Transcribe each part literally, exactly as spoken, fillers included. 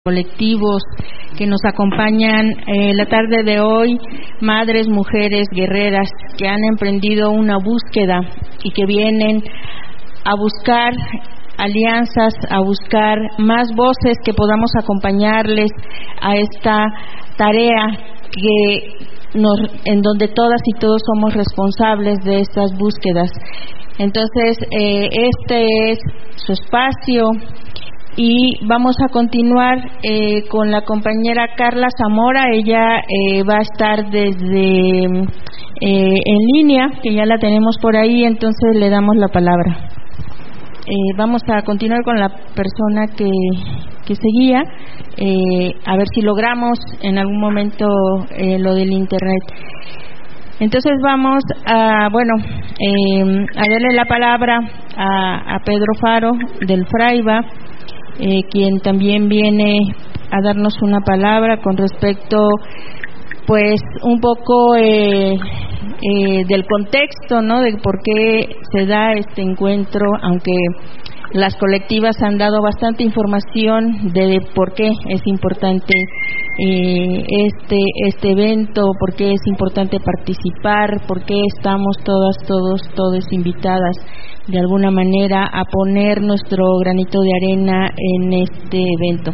colectivos que nos acompañan eh, la tarde de hoy, madres, mujeres, guerreras que han emprendido una búsqueda y que vienen a buscar alianzas, a buscar más voces que podamos acompañarles a esta tarea que nos, en donde todas y todos somos responsables de estas búsquedas. Entonces, eh, este es su espacio. Y vamos a continuar eh, con la compañera Carla Zamora. Ella eh, va a estar desde eh, en línea, que ya la tenemos por ahí, entonces le damos la palabra. Eh, vamos a continuar con la persona que, que seguía, eh, a ver si logramos en algún momento eh, lo del internet. Entonces vamos a, bueno, eh, a darle la palabra a, a Pedro Faro del Fraiba, Eh, quien también viene a darnos una palabra con respecto, pues, un poco eh, eh, del contexto, ¿no?, de por qué se da este encuentro, aunque las colectivas han dado bastante información de por qué es importante eh, este este evento, por qué es importante participar, por qué estamos todas, todos, todas invitadas de alguna manera a poner nuestro granito de arena en este evento.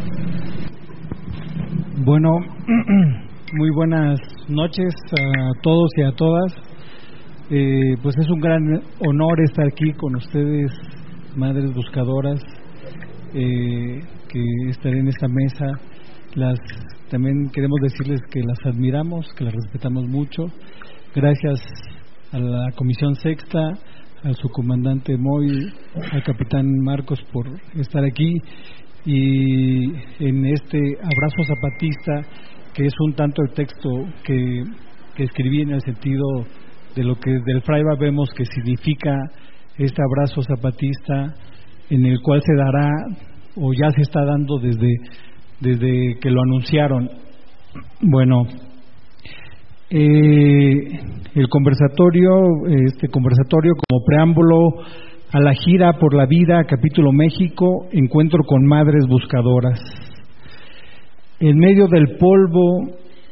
Bueno, muy buenas noches a todos y a todas. Eh, pues es un gran honor estar aquí con ustedes, madres buscadoras, eh, que estaré en esta mesa. Las también queremos decirles que las admiramos, que las respetamos mucho. Gracias a la Comisión Sexta, al subcomandante Moy, al capitán Marcos por estar aquí, y en este abrazo zapatista, que es un tanto el texto que, que escribí en el sentido de lo que del Fraiba vemos que significa este abrazo zapatista, en el cual se dará o ya se está dando desde, desde que lo anunciaron. Bueno, eh, el conversatorio, este conversatorio como preámbulo a la gira por la vida, capítulo México, encuentro con madres buscadoras. En medio del polvo,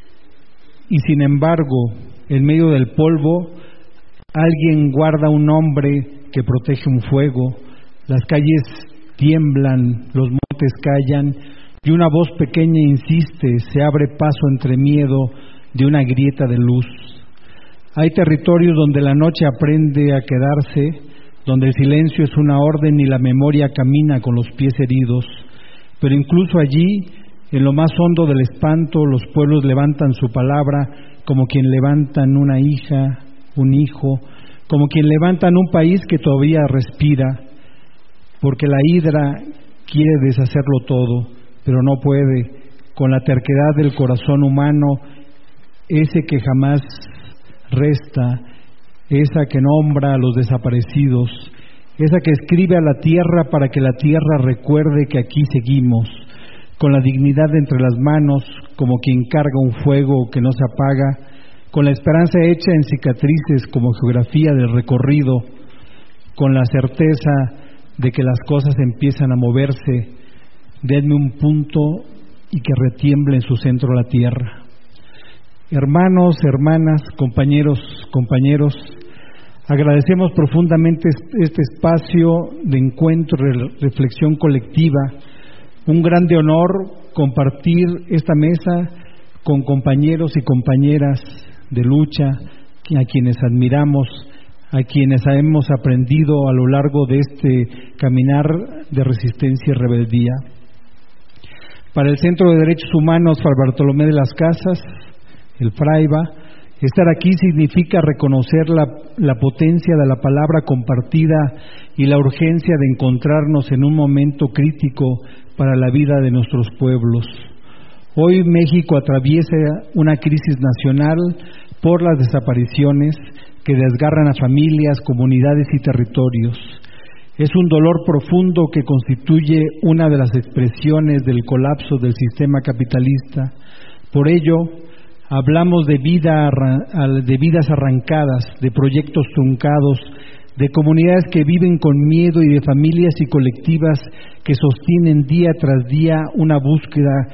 y sin embargo, en medio del polvo, alguien guarda un nombre que protege un fuego. Las calles tiemblan, los montes callan, y una voz pequeña insiste, se abre paso entre miedo de una grieta de luz. Hay territorios donde la noche aprende a quedarse, donde el silencio es una orden y la memoria camina con los pies heridos. Pero incluso allí, en lo más hondo del espanto, los pueblos levantan su palabra como quien levantan una hija, un hijo, como quien levantan un país que todavía respira, porque la hidra quiere deshacerlo todo, pero no puede, con la terquedad del corazón humano, ese que jamás resta, esa que nombra a los desaparecidos, esa que escribe a la tierra para que la tierra recuerde que aquí seguimos, con la dignidad entre las manos, como quien carga un fuego que no se apaga, con la esperanza hecha en cicatrices como geografía del recorrido, con la certeza de que las cosas empiezan a moverse. Denme un punto y que retiemble en su centro la tierra. Hermanos, hermanas, compañeros, compañeros, agradecemos profundamente este espacio de encuentro, reflexión colectiva. Un grande honor compartir esta mesa con compañeros y compañeras de lucha, a quienes admiramos, a quienes hemos aprendido a lo largo de este caminar de resistencia y rebeldía. Para el Centro de Derechos Humanos Fray Bartolomé de las Casas, el Fraiba, estar aquí significa reconocer la, la potencia de la palabra compartida y la urgencia de encontrarnos en un momento crítico para la vida de nuestros pueblos. Hoy México atraviesa una crisis nacional por las desapariciones que desgarran a familias, comunidades y territorios. Es un dolor profundo que constituye una de las expresiones del colapso del sistema capitalista. Por ello, hablamos de, vida, de vidas arrancadas, de proyectos truncados, de comunidades que viven con miedo y de familias y colectivas que sostienen día tras día una búsqueda